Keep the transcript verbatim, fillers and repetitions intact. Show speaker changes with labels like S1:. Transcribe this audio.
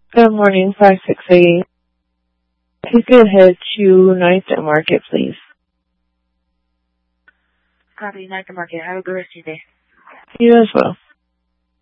S1: Good morning, five six eight. Please go ahead to Ninth and Market, please.
S2: Copy, Ninth and Market. Have a good rest of your day.
S1: You as well.